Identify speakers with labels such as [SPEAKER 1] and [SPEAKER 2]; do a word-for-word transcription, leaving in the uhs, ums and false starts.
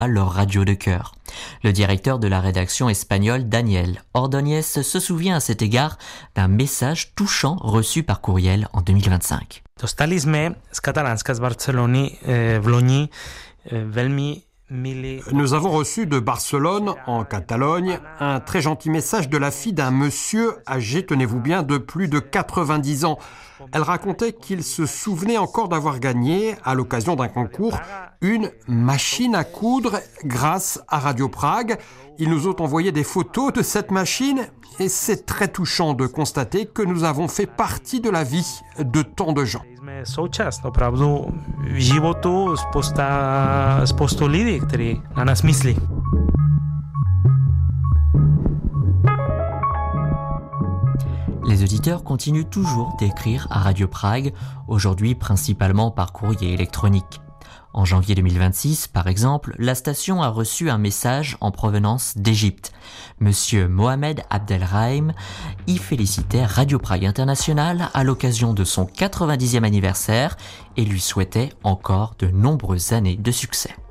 [SPEAKER 1] leur radio de cœur. Le directeur de la rédaction espagnole, Daniel Ordóñez, se souvient à cet égard d'un message touchant reçu par courriel en deux mille vingt-cinq.
[SPEAKER 2] Dostali jsme z Katalánska, z Barcelony, v loni velmi.
[SPEAKER 3] Nous avons reçu de Barcelone, en Catalogne, un très gentil message de la fille d'un monsieur âgé, tenez-vous bien, de plus de quatre-vingt-dix ans. Elle racontait qu'il se souvenait encore d'avoir gagné, à l'occasion d'un concours, une machine à coudre grâce à Radio Prague. Ils nous ont envoyé des photos de cette machine et c'est très touchant de constater que nous avons fait partie de la vie de tant de gens.
[SPEAKER 2] Součást opravdu životu spousta spoustu lidí, kteří na nás myslí.
[SPEAKER 1] Les auditeurs continuent toujours d'écrire à Radio Prague, aujourd'hui principalement par courrier électronique. En janvier deux mille vingt-six, par exemple, la station a reçu un message en provenance d'Égypte. Monsieur Mohamed Abdelrahim y félicitait Radio Prague International à l'occasion de son quatre-vingt-dixième anniversaire et lui souhaitait encore de nombreuses années de succès.